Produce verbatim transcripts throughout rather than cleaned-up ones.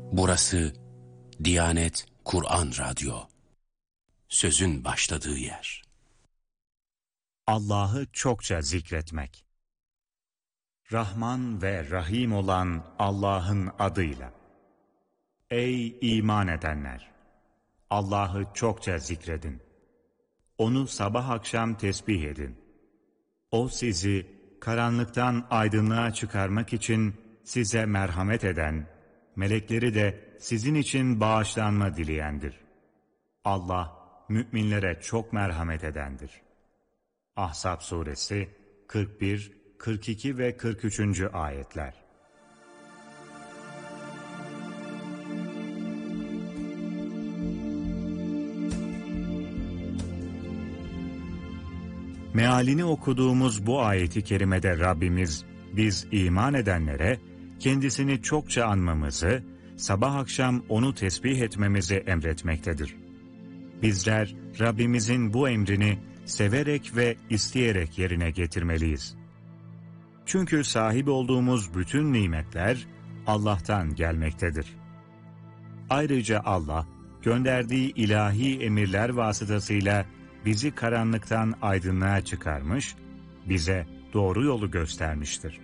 Burası Diyanet Kur'an Radyo. Sözün başladığı yer. Allah'ı çokça zikretmek. Rahman ve Rahim olan Allah'ın adıyla. Ey iman edenler! Allah'ı çokça zikredin. Onu sabah akşam tesbih edin. O sizi karanlıktan aydınlığa çıkarmak için size merhamet eden, melekleri de sizin için bağışlanma dileyendir. Allah, müminlere çok merhamet edendir. Ahzab suresi kırk bir, kırk iki ve kırk üçüncü ayetler. Mealini okuduğumuz bu ayeti kerimede Rabbimiz, biz iman edenlere kendisini çokça anmamızı, sabah akşam onu tesbih etmemizi emretmektedir. Bizler Rabbimizin bu emrini severek ve isteyerek yerine getirmeliyiz. Çünkü sahip olduğumuz bütün nimetler Allah'tan gelmektedir. Ayrıca Allah, gönderdiği ilahi emirler vasıtasıyla bizi karanlıktan aydınlığa çıkarmış, bize doğru yolu göstermiştir.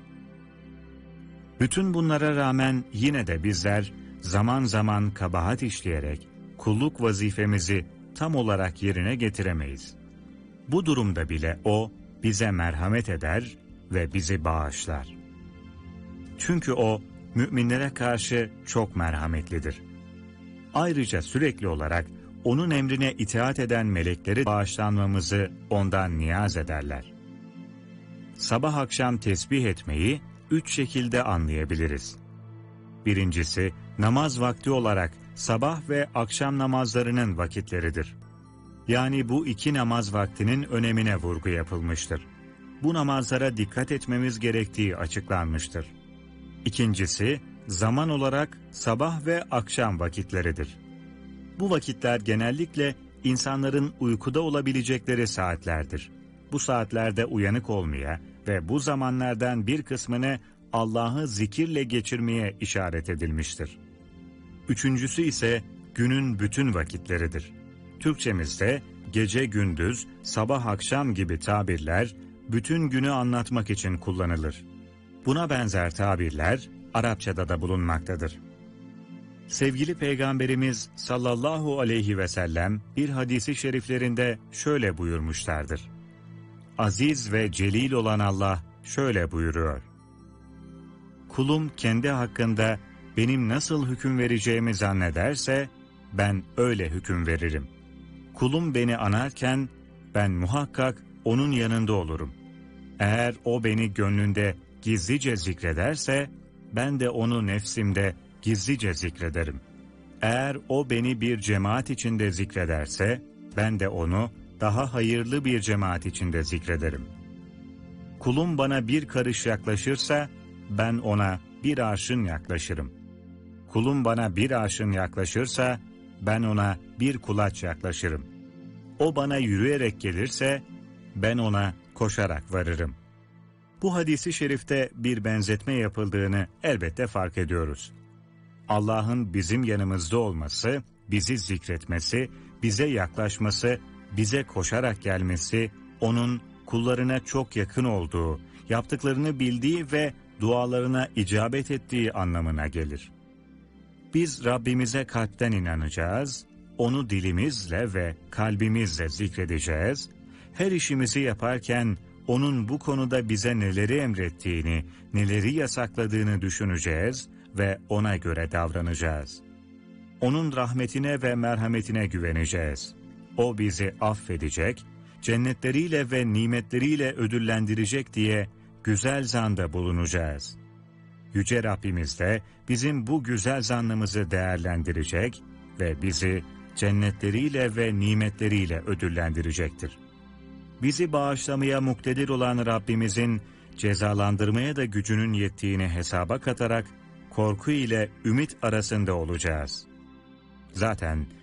Bütün bunlara rağmen yine de bizler zaman zaman kabahat işleyerek kulluk vazifemizi tam olarak yerine getiremeyiz. Bu durumda bile O bize merhamet eder ve bizi bağışlar. Çünkü O müminlere karşı çok merhametlidir. Ayrıca sürekli olarak O'nun emrine itaat eden melekleri bağışlanmamızı O'ndan niyaz ederler. Sabah akşam tesbih etmeyi üç şekilde anlayabiliriz. Birincisi, namaz vakti olarak sabah ve akşam namazlarının vakitleridir. Yani bu iki namaz vaktinin önemine vurgu yapılmıştır. Bu namazlara dikkat etmemiz gerektiği açıklanmıştır. İkincisi, zaman olarak sabah ve akşam vakitleridir. Bu vakitler genellikle insanların uykuda olabilecekleri saatlerdir. Bu saatlerde uyanık olmaya ve bu zamanlardan bir kısmını Allah'ı zikirle geçirmeye işaret edilmiştir. Üçüncüsü ise günün bütün vakitleridir. Türkçemizde gece gündüz, sabah akşam gibi tabirler bütün günü anlatmak için kullanılır. Buna benzer tabirler Arapçada da bulunmaktadır. Sevgili Peygamberimiz sallallahu aleyhi ve sellem bir hadisi şeriflerinde şöyle buyurmuşlardır. Aziz ve celil olan Allah şöyle buyuruyor. Kulum kendi hakkında benim nasıl hüküm vereceğimi zannederse ben öyle hüküm veririm. Kulum beni anarken ben muhakkak onun yanında olurum. Eğer o beni gönlünde gizlice zikrederse ben de onu nefsimde gizlice zikrederim. Eğer o beni bir cemaat içinde zikrederse ben de onu daha hayırlı bir cemaat içinde zikrederim. Kulum bana bir karış yaklaşırsa ben ona bir arşın yaklaşırım. Kulum bana bir arşın yaklaşırsa ben ona bir kulaç yaklaşırım. O bana yürüyerek gelirse ben ona koşarak varırım. Bu hadisi şerifte bir benzetme yapıldığını elbette fark ediyoruz. Allah'ın bizim yanımızda olması, bizi zikretmesi, bize yaklaşması, bize koşarak gelmesi, O'nun kullarına çok yakın olduğu, yaptıklarını bildiği ve dualarına icabet ettiği anlamına gelir. Biz Rabbimize kalpten inanacağız, O'nu dilimizle ve kalbimizle zikredeceğiz, her işimizi yaparken O'nun bu konuda bize neleri emrettiğini, neleri yasakladığını düşüneceğiz ve O'na göre davranacağız. O'nun rahmetine ve merhametine güveneceğiz. O bizi affedecek, cennetleriyle ve nimetleriyle ödüllendirecek diye güzel zanda bulunacağız. Yüce Rabbimiz de bizim bu güzel zannımızı değerlendirecek ve bizi cennetleriyle ve nimetleriyle ödüllendirecektir. Bizi bağışlamaya muktedir olan Rabbimizin cezalandırmaya da gücünün yettiğini hesaba katarak korku ile ümit arasında olacağız. Zaten